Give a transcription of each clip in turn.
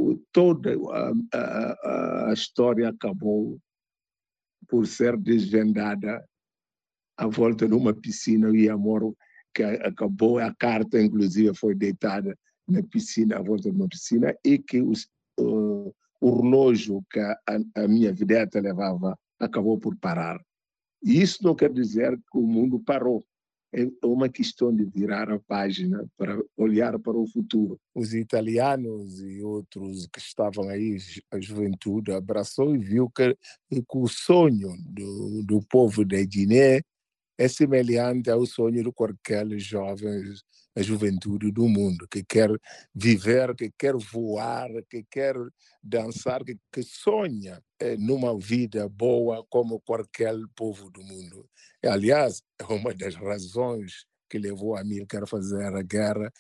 toda a história acabou por ser desvendada à volta de uma piscina e amor que acabou, a carta inclusive foi deitada na piscina, à volta de uma piscina, e que o relógio que a minha vedeta levava acabou por parar. E isso não quer dizer que o mundo parou. É uma questão de virar a página para olhar para o futuro. Os italianos e outros que estavam aí, a juventude, abraçou e viu que o sonho do povo da Guiné é semelhante ao sonho de qualquer jovem, a juventude do mundo, que quer viver, que quer voar, que quer dançar, que sonha numa vida boa como qualquer povo do mundo. Aliás, é uma das razões que levou Amílcar a fazer a guerra,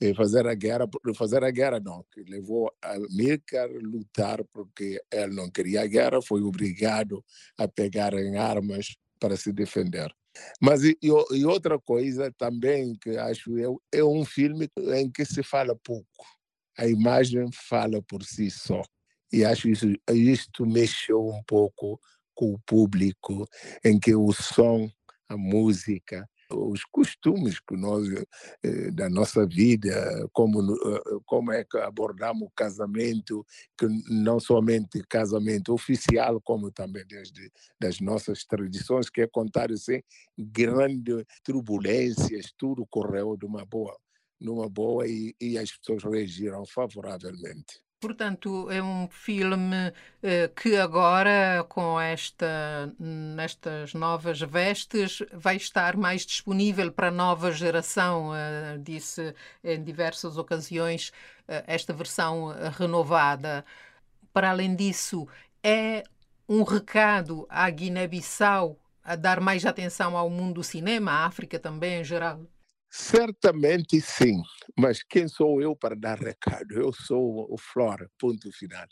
não, que levou Amílcar a lutar porque ele não queria a guerra, foi obrigado a pegar em armas para se defender. Mas e outra coisa também que acho eu, é um filme em que se fala pouco. A imagem fala por si só. E acho isto mexeu um pouco com o público, em que o som, a música, os costumes que nós, da nossa vida, como é que abordamos o casamento, que não somente casamento oficial, como também das nossas tradições, que é contar assim, grandes turbulências, tudo correu numa boa e as pessoas reagiram favoravelmente. Portanto, é um filme que agora, com nestas novas vestes, vai estar mais disponível para a nova geração, disse em diversas ocasiões, esta versão renovada. Para além disso, é um recado à Guiné-Bissau a dar mais atenção ao mundo do cinema, à África também em geral? Certamente sim, mas quem sou eu para dar recado? Eu sou o Flora, ponto final.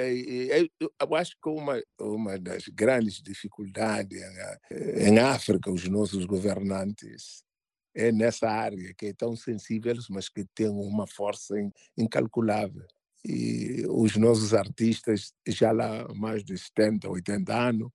Eu acho que uma das grandes dificuldades em África, os nossos governantes, é nessa área que é tão sensível, mas que tem uma força incalculável. E os nossos artistas, já lá há mais de 70, 80 anos,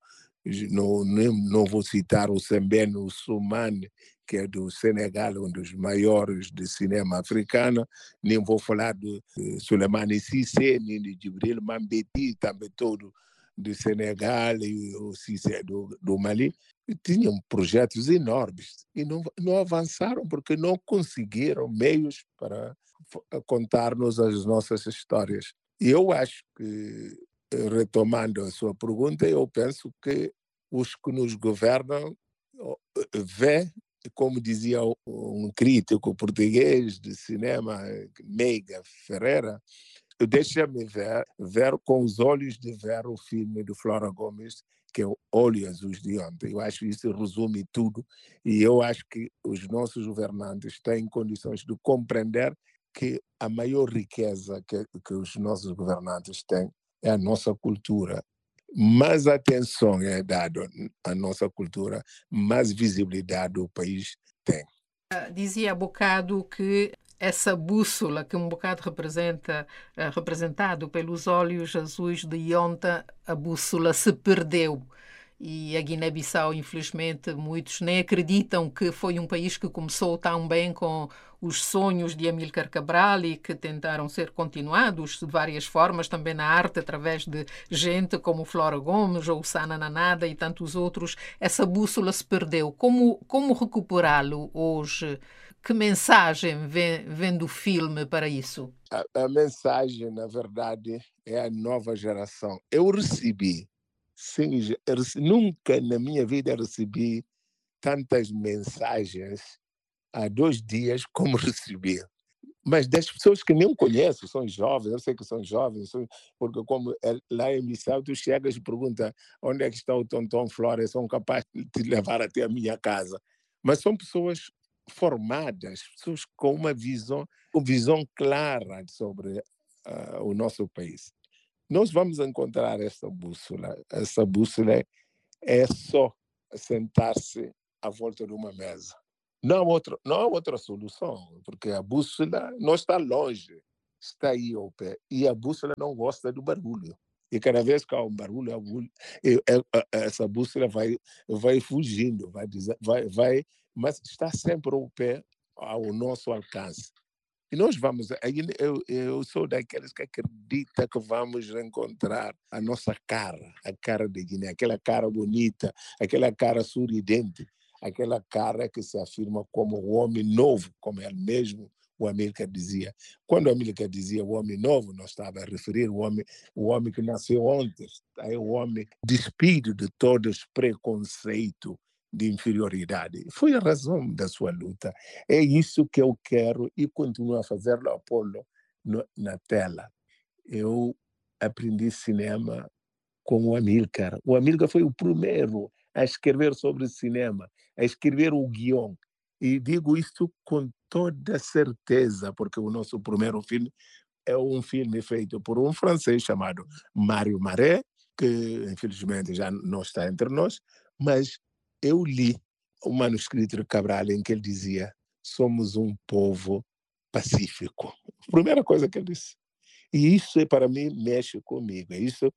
não vou citar o Sembène Ousmane, que é do Senegal, um dos maiores de cinema africano, nem vou falar de Souleymane Cissé, nem de Djibril Mambéty, também todo do Senegal, e o Cissé do Mali. E tinham projetos enormes e não avançaram porque não conseguiram meios para contar-nos as nossas histórias. E eu acho que, retomando a sua pergunta, eu penso que os que nos governam vê, como dizia um crítico português de cinema, Meiga Ferreira, deixa-me ver com os olhos de ver o filme do Flora Gomes, que é o Olho Azuis de Ontem. Eu acho que isso resume tudo e eu acho que os nossos governantes têm condições de compreender que a maior riqueza que os nossos governantes têm é a nossa cultura. Mais atenção é dada à nossa cultura, mais visibilidade o país tem. Dizia há bocado que essa bússola que um bocado representado pelos olhos azuis de Ionta, a bússola se perdeu. E a Guiné-Bissau, infelizmente, muitos nem acreditam que foi um país que começou tão bem com os sonhos de Amílcar Cabral e que tentaram ser continuados de várias formas, também na arte, através de gente como Flora Gomes ou Sana Nanada e tantos outros. Essa bússola se perdeu. Como recuperá-lo hoje? Que mensagem vem do filme para isso? A mensagem, na verdade, é a nova geração. Eu recebi, sim, nunca na minha vida recebi tantas mensagens há 2 dias como recebi. Mas das pessoas que nem conheço, são jovens, eu sei que são jovens, porque como lá em Bissau, tu chegas e perguntas onde é que está o Tonton Flora, são capazes de te levar até a minha casa. Mas são pessoas formadas, pessoas com uma visão clara sobre o nosso país. Nós vamos encontrar essa bússola. Essa bússola é só sentar-se à volta de uma mesa. Não há outra solução, porque a bússola não está longe. está aí ao pé. E a bússola não gosta do barulho. E cada vez que há um barulho, essa bússola vai fugindo, mas está sempre ao pé, ao nosso alcance. E nós vamos, eu sou daqueles que acredita que vamos encontrar a nossa cara, a cara de Guiné, aquela cara bonita, aquela cara sorridente, aquela cara que se afirma como o homem novo, como ele mesmo, o Amílcar dizia. Quando o Amílcar dizia o homem novo, nós estava a referir o homem que nasceu ontem, é o homem despido de todos os preconceitos de inferioridade. Foi a razão da sua luta. É isso que eu quero e continuo a fazer, Apolo, na tela. Eu aprendi cinema com o Amílcar. O Amílcar foi o primeiro a escrever sobre cinema, a escrever o guião. E digo isso com toda certeza, porque o nosso primeiro filme é um filme feito por um francês chamado Mário Maré, que infelizmente já não está entre nós, mas eu li o manuscrito de Cabral em que ele dizia: somos um povo pacífico. Primeira coisa que ele disse. E isso, para mim, mexe comigo.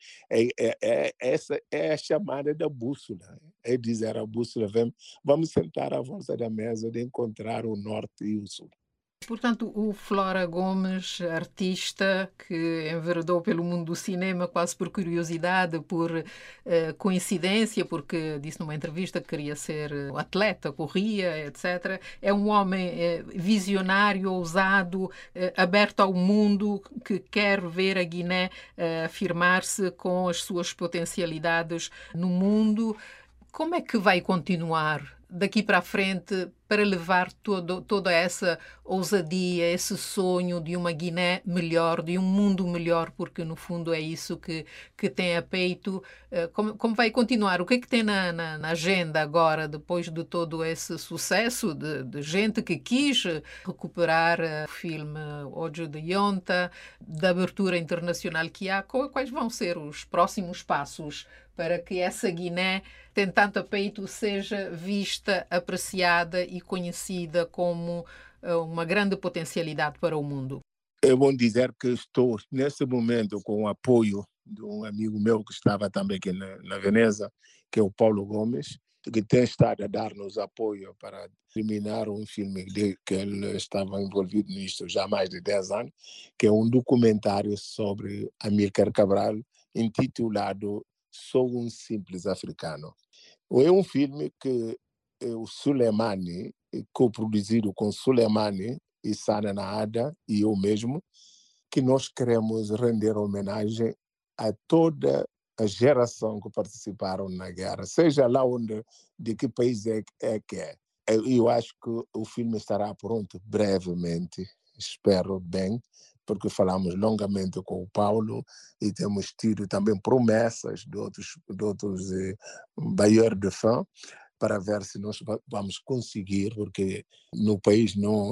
Essa é a chamada da bússola. É dizer à bússola: vamos sentar à volta da mesa de encontrar o norte e o sul. Portanto, o Flora Gomes, artista que enveredou pelo mundo do cinema quase por curiosidade, por coincidência, porque disse numa entrevista que queria ser atleta, corria, etc. É um homem visionário, ousado, aberto ao mundo, que quer ver a Guiné afirmar-se com as suas potencialidades no mundo. Como é que vai continuar daqui para a frente para levar toda essa ousadia, esse sonho de uma Guiné melhor, de um mundo melhor, porque no fundo é isso que tem a peito? Como vai continuar? O que é que tem na agenda agora, depois de todo esse sucesso de gente que quis recuperar o filme Ojo de Yonta, da abertura internacional que há? Quais vão ser os próximos passos para que essa Guiné, tem tanto a peito, seja vista, apreciada e conhecida como uma grande potencialidade para o mundo? É bom dizer que estou, nesse momento, com o apoio de um amigo meu que estava também aqui na Veneza, que é o Paulo Gomes, que tem estado a dar-nos apoio para terminar um filme que ele estava envolvido nisto já há mais de 10 anos, que é um documentário sobre Amílcar Cabral, intitulado Sou um Simples Africano. É um filme que o Suleimani, co-produzido com Suleimani e Sana Naada e eu mesmo, que nós queremos render homenagem a toda a geração que participaram na guerra, seja lá de que país é que é. Eu acho que o filme estará pronto brevemente, espero bem, porque falamos longamente com o Paulo e temos tido também promessas de outros bailleurs de fã, para ver se nós vamos conseguir, porque no país não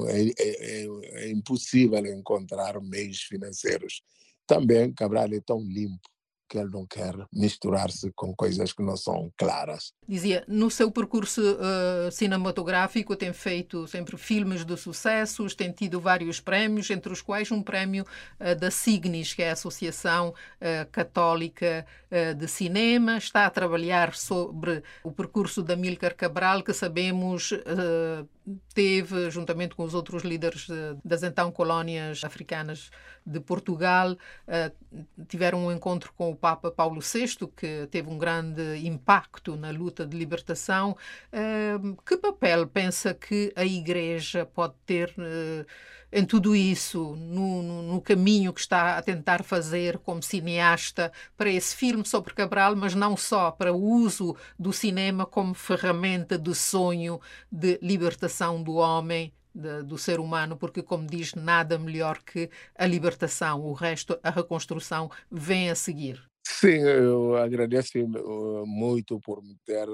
é impossível encontrar meios financeiros. Também Cabral é tão limpo que ele não quer misturar-se com coisas que não são claras. Dizia, no seu percurso cinematográfico tem feito sempre filmes de sucessos, tem tido vários prémios, entre os quais um prémio da Signis, que é a Associação Católica de Cinema. Está a trabalhar sobre o percurso de Amílcar Cabral, que sabemos teve, juntamente com os outros líderes das então colónias africanas de Portugal, tiveram um encontro com o Papa Paulo VI, que teve um grande impacto na luta de libertação. Que papel pensa que a Igreja pode ter em tudo isso, no caminho que está a tentar fazer como cineasta para esse filme sobre Cabral, mas não só, para o uso do cinema como ferramenta de sonho, de libertação do homem, do ser humano, porque, como diz, nada melhor que a libertação, o resto, a reconstrução, vem a seguir. Sim, eu agradeço muito por me ter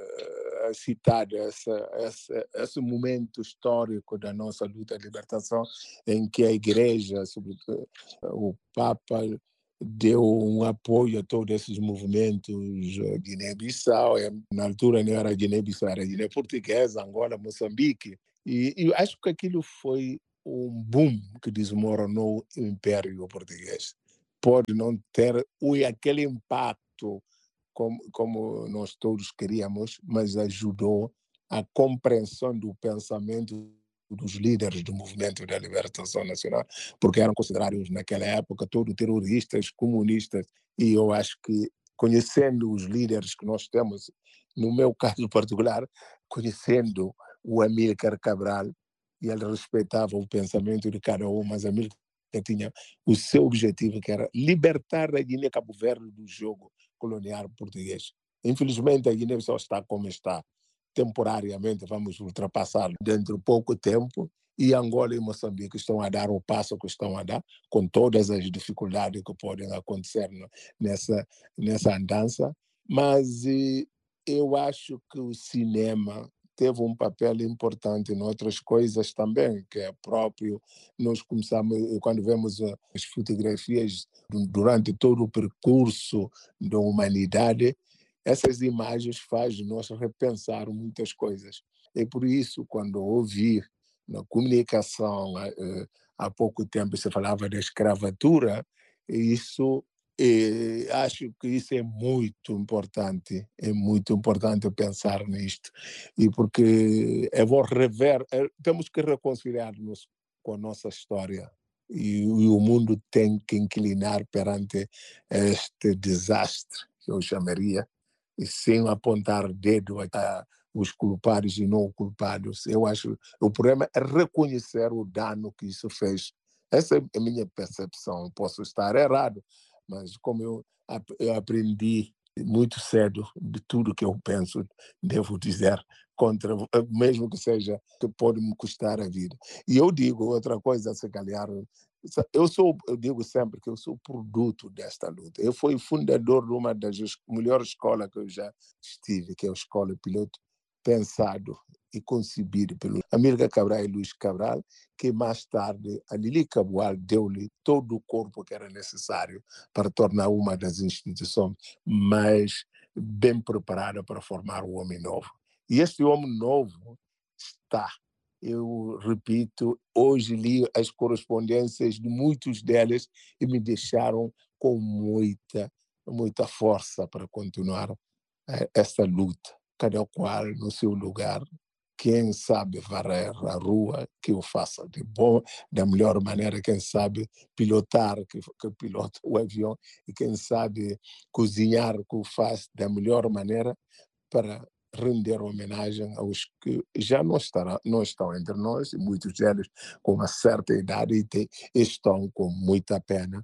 citado esse momento histórico da nossa luta de libertação, em que a Igreja, sobretudo o Papa, deu um apoio a todos esses movimentos. Guiné-Bissau, na altura não era Guiné-Bissau, era Guiné Portuguesa, Angola, Moçambique. E eu acho que aquilo foi um boom que desmoronou o Império Português. Pode não ter aquele impacto como nós todos queríamos, mas ajudou a compreensão do pensamento dos líderes do movimento da libertação nacional, porque eram considerados naquela época todos terroristas, comunistas, e eu acho que conhecendo os líderes que nós temos, no meu caso particular, conhecendo o Amílcar Cabral, e ele respeitava o pensamento de cada um, mas Amílcar tinha o seu objetivo, que era libertar a Guiné-Cabo Verde do jogo colonial português. Infelizmente, a Guiné-Bissau está como está. Temporariamente, vamos ultrapassar dentro de pouco tempo, e Angola e Moçambique estão a dar o passo que estão a dar, com todas as dificuldades que podem acontecer nessa andança, mas eu acho que o cinema teve um papel importante em outras coisas também, que é próprio. Nós começamos, quando vemos as fotografias durante todo o percurso da humanidade, essas imagens fazem nós repensar muitas coisas. E por isso, quando ouvi na comunicação, há pouco tempo se falava da escravatura, isso acho que isso é muito importante pensar nisto, e porque temos que reconciliar-nos com a nossa história, e o mundo tem que inclinar perante este desastre, que eu chamaria, e sem apontar dedo a os culpados e não culpados. Eu acho que o problema é reconhecer o dano que isso fez. Essa é a minha percepção. Posso estar errado, mas como eu aprendi muito cedo de tudo que eu penso, devo dizer, mesmo que seja, que pode me custar a vida. E eu digo outra coisa, se calhar, eu digo sempre que eu sou produto desta luta. Eu fui fundador de uma das melhores escolas que eu já estive, que é a Escola Piloto, pensado e concebido pelo Amílcar Cabral e Luís Cabral, que mais tarde a Lili Cabral deu-lhe todo o corpo que era necessário para tornar uma das instituições mais bem preparada para formar o homem novo. E este homem novo está, eu repito, hoje li as correspondências de muitos deles e me deixaram com muita força para continuar essa luta, cada qual no seu lugar. Quem sabe varrer a rua, que o faça da melhor maneira. Quem sabe pilotar, que pilota o avião. E quem sabe cozinhar, que o faz da melhor maneira, para render homenagem aos que já não estão entre nós, e muitos deles com uma certa idade estão com muita pena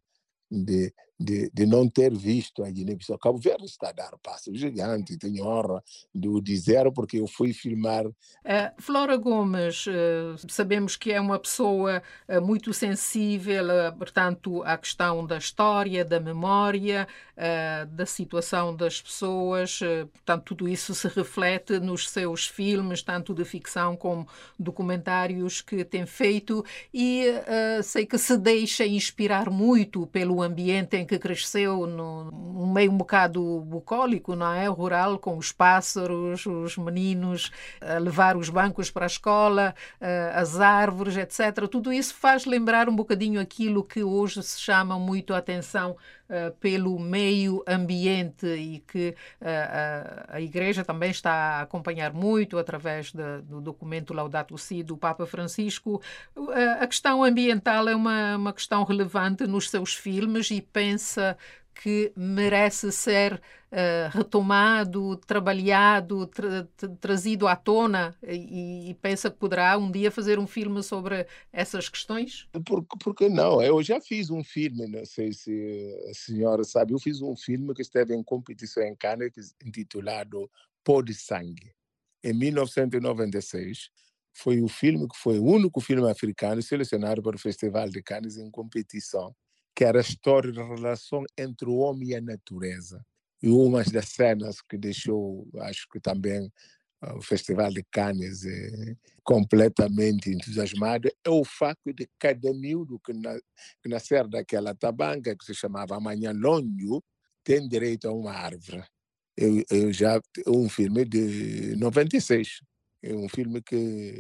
de não ter visto a Guiné-Bissau. Cabo Verde está a dar passos gigantes, tenho honra de o dizer, porque eu fui filmar. Flora Gomes, sabemos que é uma pessoa muito sensível, portanto, à questão da história, da memória, da situação das pessoas, portanto, tudo isso se reflete nos seus filmes, tanto de ficção como documentários que tem feito, e sei que se deixa inspirar muito pelo ambiente em que cresceu, num meio um bocado bucólico, não é? Rural, com os pássaros, os meninos a levar os bancos para a escola, as árvores, etc. Tudo isso faz lembrar um bocadinho aquilo que hoje se chama muito a atenção pelo meio ambiente, e que a Igreja também está a acompanhar muito através do documento Laudato Si do Papa Francisco. A questão ambiental é uma questão relevante nos seus filmes, e pensa que merece ser retomado, trabalhado, trazido à tona, e pensa que poderá um dia fazer um filme sobre essas questões? Por que não? Eu já fiz um filme, não sei se a senhora sabe, eu fiz um filme que esteve em competição em Cannes, intitulado Pó de Sangue. Em 1996, foi o filme que foi o único filme africano selecionado para o Festival de Cannes em competição, que era a história da relação entre o homem e a natureza. E uma das cenas que deixou, acho que também, o Festival de Cannes completamente entusiasmado, é o facto de cada miúdo que nascer daquela tabanca, que se chamava Amanhã Longo, tem direito a uma árvore. Um filme de 96, é um filme que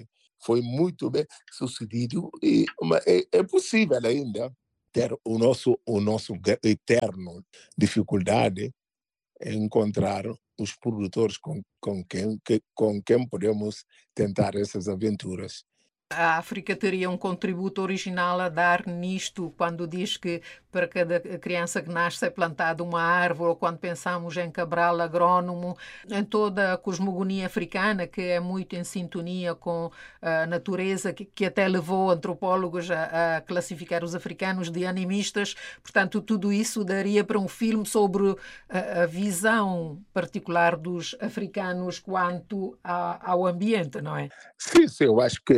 foi muito bem sucedido mas é possível ainda ter o nosso eterno dificuldade em encontrar os produtores com quem podemos tentar essas aventuras. A África teria um contributo original a dar nisto, quando diz que para cada criança que nasce é plantada uma árvore, ou quando pensamos em Cabral agrónomo, em toda a cosmogonia africana, que é muito em sintonia com a natureza, que até levou antropólogos a classificar os africanos de animistas. Portanto, tudo isso daria para um filme sobre a visão particular dos africanos quanto ao ambiente, não é? Sim, eu acho que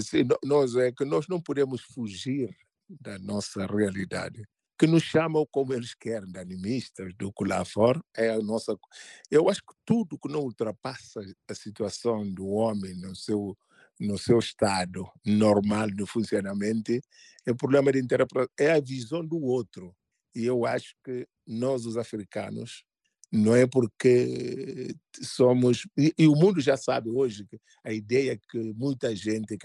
nós não podemos fugir da nossa realidade, que nos chamam como eles querem, de animistas, do que lá fora, é a nossa... Eu acho que tudo que não ultrapassa a situação do homem no seu estado normal de funcionamento é problema de interpretação, é a visão do outro. E eu acho que nós, os africanos, não é porque somos... E o mundo já sabe hoje que a ideia que muita gente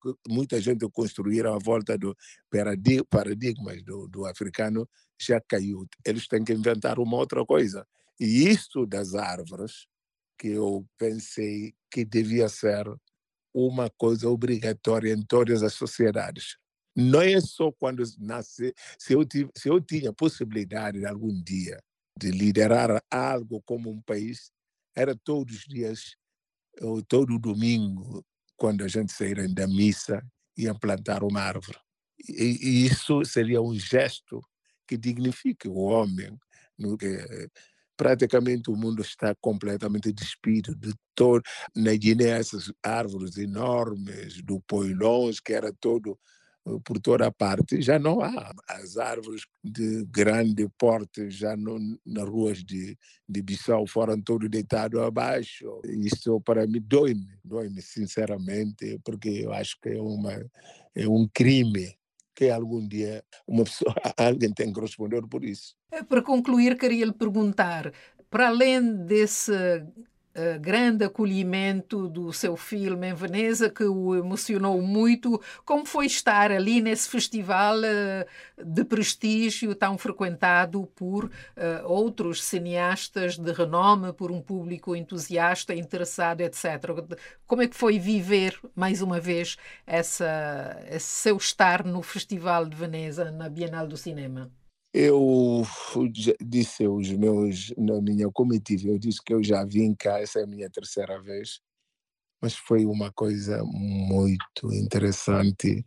construir à volta do paradigmas do africano já caiu. Eles têm que inventar uma outra coisa. E isso das árvores, que eu pensei que devia ser uma coisa obrigatória em todas as sociedades. Não é só quando nasce... Se eu tinha possibilidade de algum dia de liderar algo como um país, era todos os dias, ou todo domingo, quando a gente saíra da missa, ia plantar uma árvore. E isso seria um gesto que dignifique o homem. Praticamente o mundo está completamente despido de todo. Na Guiné, essas árvores enormes do Poilons, que era todo... por toda parte, já não há. As árvores de grande porte já não, nas ruas de Bissau foram todas deitadas abaixo. Isso para mim dói-me sinceramente, porque eu acho que é um crime que algum dia alguém tem que responder por isso. Para concluir, queria lhe perguntar, para além desse grande acolhimento do seu filme em Veneza, que o emocionou muito, como foi estar ali nesse festival de prestígio tão frequentado por outros cineastas de renome, por um público entusiasta, interessado, etc. Como é que foi viver, mais uma vez, esse seu estar no Festival de Veneza, na Bienal do Cinema? Eu disse na minha comitiva, eu disse que eu já vim cá, essa é a minha terceira vez, mas foi uma coisa muito interessante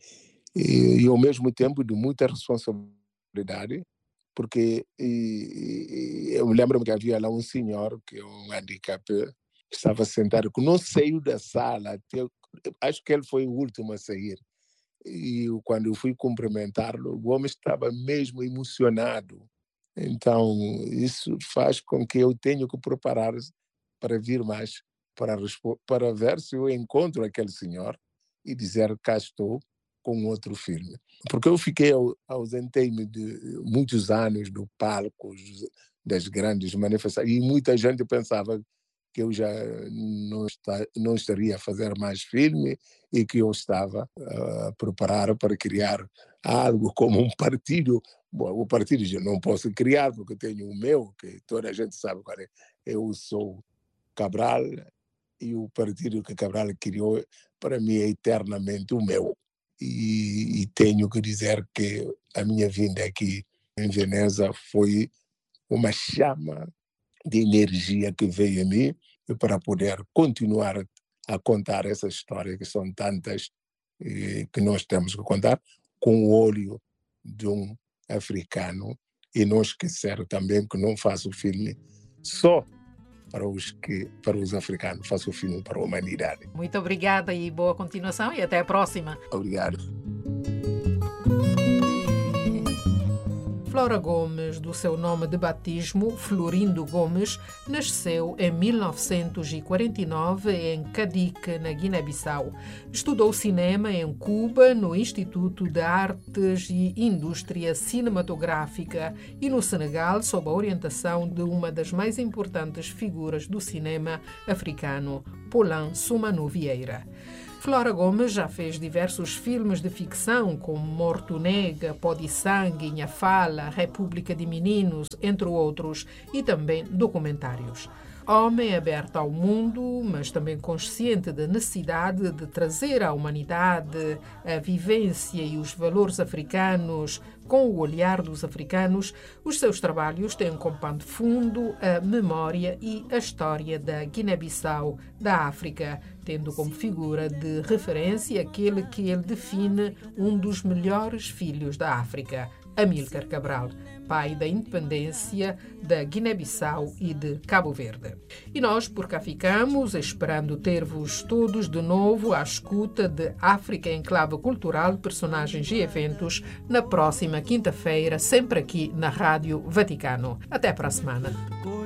e ao mesmo tempo de muita responsabilidade, porque eu lembro-me que havia lá um senhor, que é um handicap, que estava sentado, que não saiu da sala, acho que ele foi o último a sair. E quando eu fui cumprimentá-lo, o homem estava mesmo emocionado. Então, isso faz com que eu tenha que preparar para vir mais, para ver se eu encontro aquele senhor e dizer cá estou com outro filme. Porque eu ausentei-me de muitos anos do palco, das grandes manifestações, e muita gente pensava que eu já não estaria a fazer mais filme e que eu estava a preparar para criar algo como um partido. Bom, o partido eu não posso criar porque tenho o meu, que toda a gente sabe qual é. Eu sou Cabral e o partido que Cabral criou, para mim, é eternamente o meu. E tenho que dizer que a minha vinda aqui em Veneza foi uma chama de energia que veio em mim para poder continuar a contar essa história, que são tantas que nós temos que contar, com o olho de um africano, e não esquecer também que não faço o filme só para os africanos, faço o filme para a humanidade. Muito obrigada e boa continuação e até a próxima. Obrigado. Flora Gomes, do seu nome de batismo, Florindo Gomes, nasceu em 1949 em Cadique, na Guiné-Bissau. Estudou cinema em Cuba, no Instituto de Artes e Indústria Cinematográfica, e no Senegal, sob a orientação de uma das mais importantes figuras do cinema africano, Paulin Soumanou Vieira. Flora Gomes já fez diversos filmes de ficção, como Morto Nega, Pó de Sangue, Inha Fala, República de Meninos, entre outros, e também documentários. Homem aberto ao mundo, mas também consciente da necessidade de trazer à humanidade a vivência e os valores africanos com o olhar dos africanos, os seus trabalhos têm como pano de fundo a memória e a história da Guiné-Bissau, da África, tendo como figura de referência aquele que ele define um dos melhores filhos da África, Amílcar Cabral, pai da independência da Guiné-Bissau e de Cabo Verde. E nós por cá ficamos, esperando ter-vos todos de novo à escuta de África em Clave Cultural, Personagens e Eventos, na próxima quinta-feira, sempre aqui na Rádio Vaticano. Até para a semana.